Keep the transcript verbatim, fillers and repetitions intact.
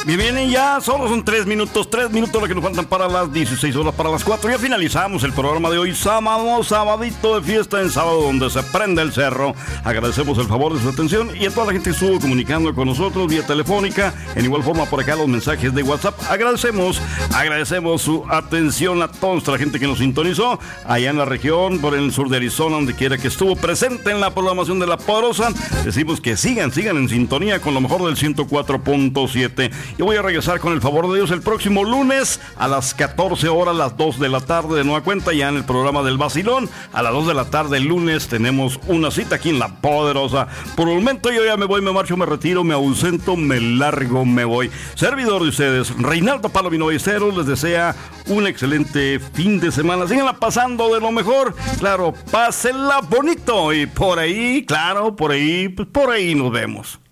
Bien, vienen ya, solo son tres minutos, tres minutos lo que nos faltan para las dieciséis horas, para las cuatro. Ya finalizamos el programa de hoy, sábado, sabadito de fiesta en sábado, donde se prende el cerro. Agradecemos el favor de su atención y a toda la gente que estuvo comunicando con nosotros vía telefónica. En igual forma por acá los mensajes de WhatsApp. Agradecemos, agradecemos su atención a toda la gente que nos sintonizó allá en la región, por el sur de Arizona, donde quiera que estuvo presente en la programación de La Poderosa. Decimos que sigan, sigan en sintonía con lo mejor del ciento cuatro punto siete. Yo voy a regresar con el favor de Dios el próximo lunes a las catorce horas, las dos de la tarde de nueva cuenta, ya en el programa del Vacilón. A las dos de la tarde el lunes tenemos una cita aquí en La Poderosa. Por el momento yo ya me voy, me marcho, me retiro, me ausento, me largo, me voy. Servidor de ustedes, Reinaldo Palomino Ballesteros, les desea un excelente fin de semana. Síganla pasando de lo mejor. Claro, pásenla bonito. Y por ahí, claro, por ahí, pues por ahí nos vemos.